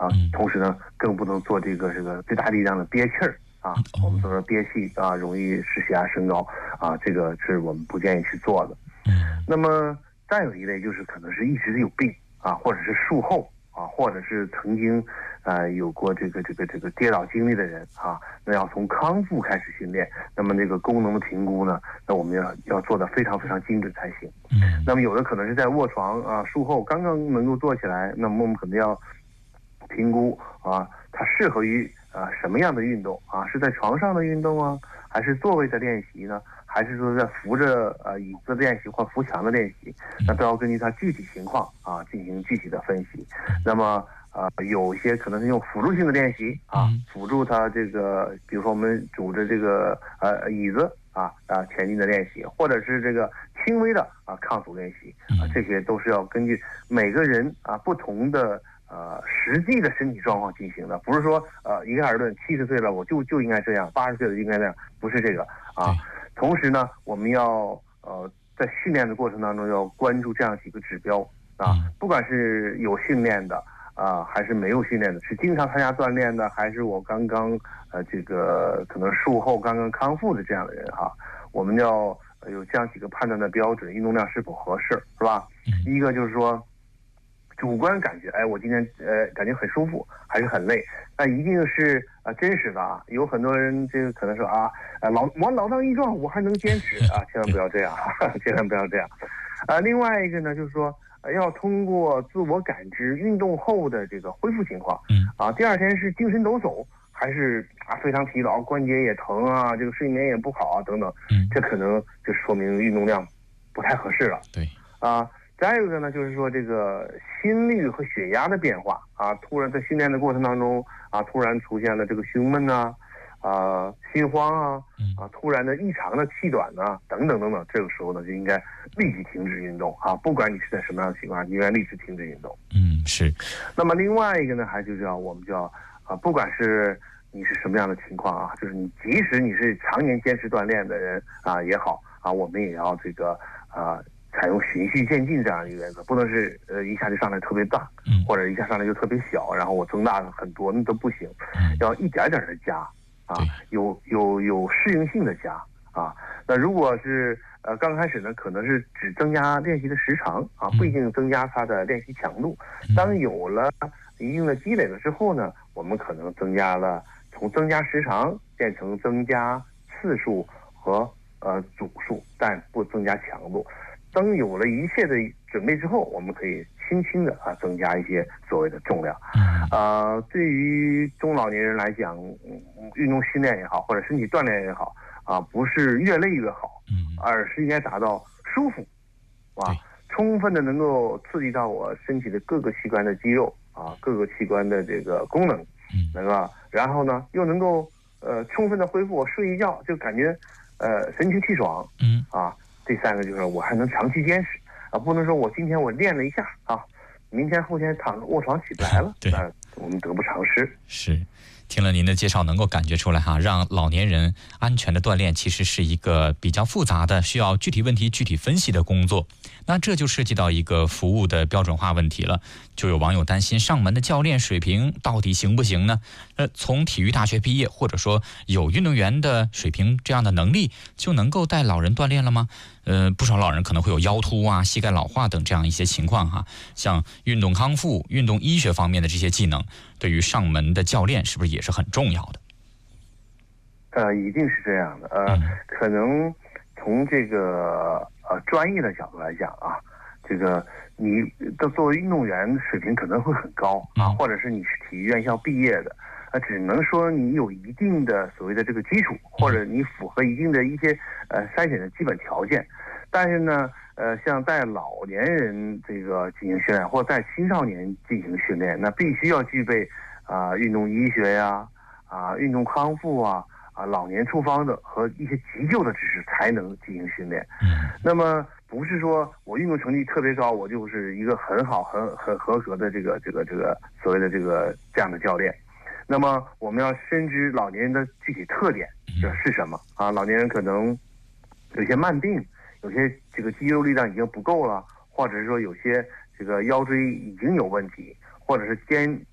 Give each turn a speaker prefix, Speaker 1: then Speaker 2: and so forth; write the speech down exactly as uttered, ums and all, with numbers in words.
Speaker 1: 啊，同时呢，更不能做这个这个最大力量的憋气儿啊。我们说憋气啊，容易使血压升高啊，这个是我们不建议去做的。那么再有一类就是可能是一直有病啊，或者是术后啊，或者是曾经呃有过这个这个这个跌倒经历的人啊，那要从康复开始训练，那么这个功能的评估呢，那我们要要做的非常非常精准才行。那么有的可能是在卧床啊，术后刚刚能够做起来，那么我们可能要评估啊，它适合于啊什么样的运动啊？是在床上的运动啊，还是座位的练习呢？还是说在扶着呃椅子练习或扶墙的练习？那都要根据它具体情况啊进行具体的分析。那么呃有一些可能是用辅助性的练习啊，辅助它这个，比如说我们拄着这个呃椅子啊啊前进的练习，或者是这个轻微的啊抗阻练习啊，这些都是要根据每个人啊不同的呃实际的身体状况进行的，不是说呃一概而论，七十岁了我就就应该这样，八十岁了就应该那样，不是这个啊。同时呢，我们要呃在训练的过程当中要关注这样几个指标啊，不管是有训练的啊，还是没有训练的，是经常参加锻炼的，还是我刚刚呃这个可能术后刚刚康复的这样的人哈，我们要有这样几个判断的标准，运动量是否合适，是吧？一个就是说主观感觉，哎，我今天呃感觉很舒服，还是很累，那一定是啊、呃、真实的啊。有很多人这个可能说啊，呃老我老当益壮，我还能坚持啊，千万不要这样，千万不要这样。啊、呃，另外一个呢，就是说、呃、要通过自我感知运动后的这个恢复情况，嗯啊，第二天是精神抖擞，还是啊非常疲劳，关节也疼啊，这个睡眠也不好啊等等，嗯，这可能就说明运动量不太合适了。
Speaker 2: 对
Speaker 1: 啊。再有一个呢，就是说这个心率和血压的变化啊，突然在训练的过程当中啊，突然出现了这个胸闷呐、啊，啊心慌啊，啊突然的异常的气短呐、啊，等等等等，这个时候呢就应该立即停止运动啊，不管你是在什么样的情况，你应该立即停止运动。
Speaker 2: 嗯，是。
Speaker 1: 那么另外一个呢，还就是要我们就要啊，不管是你是什么样的情况啊，就是你即使你是常年坚持锻炼的人啊也好啊，我们也要这个啊。采用循序渐进这样一个原则，不能是呃一下就上来特别大，或者一下上来就特别小，然后我增大很多，那都不行，要一点点的加啊，有有有适应性的加啊。那如果是呃刚开始呢，可能是只增加练习的时长啊，不一定增加它的练习强度。当有了一定的积累了之后呢，我们可能增加了从增加时长变成增加次数和呃组数，但不增加强度。当有了一切的准备之后，我们可以轻轻的啊增加一些所谓的重量。呃，对于中老年人来讲，嗯、运动训练也好，或者身体锻炼也好啊，不是越累越好，而是应该达到舒服，啊，充分的能够刺激到我身体的各个器官的肌肉啊，各个器官的这个功能，能够，然后呢又能够呃充分的恢复，我睡一觉就感觉呃神清气爽，嗯啊。第三个就是我还能长期坚持啊，不能说我今天我练了一下啊，明天后天躺卧床起不来了，
Speaker 2: 对，
Speaker 1: 那我们得不偿失。
Speaker 2: 是，听了您的介绍，能够感觉出来哈，让老年人安全的锻炼其实是一个比较复杂的，需要具体问题具体分析的工作。那这就涉及到一个服务的标准化问题了。就有网友担心上门的教练水平到底行不行呢？呃，从体育大学毕业，或者说有运动员的水平这样的能力，就能够带老人锻炼了吗？呃，不少老人可能会有腰突啊、膝盖老化等这样一些情况哈。像运动康复、运动医学方面的这些技能，对于上门的教练是不是也是很重要的？
Speaker 1: 呃，一定是这样的。呃，嗯、可能从这个呃专业的角度来讲啊，这个你的作为运动员水平可能会很高啊，或者是你是体育院校毕业的，呃，只能说你有一定的所谓的这个基础，或者你符合一定的一些呃筛选的基本条件。但是呢，呃，像带老年人这个进行训练，或带青少年进行训练，那必须要具备啊、呃、运动医学呀、啊、呃、运动康复啊、啊老年处方的和一些急救的知识才能进行训练。嗯，那么不是说我运动成绩特别高，我就是一个很好、很很合格的这个这个这个所谓的这个这样的教练。那么我们要深知老年人的具体特点这是什么啊？老年人可能有些慢病。有些这个肌肉力量已经不够了，或者是说有些这个腰椎已经有问题，或者是肩